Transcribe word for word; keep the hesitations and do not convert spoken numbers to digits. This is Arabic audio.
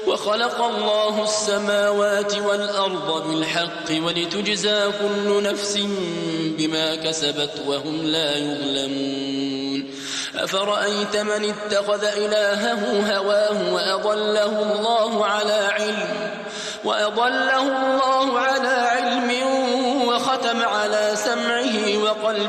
وخلق الله السماوات والأرض بالحق ولتجزى كل نفس بما كسبت وهم لا يظلمون أفرأيت من اتخذ إلهه هواه وأضله الله على علم وأضله الله على علم وختم على سمعه وقلبه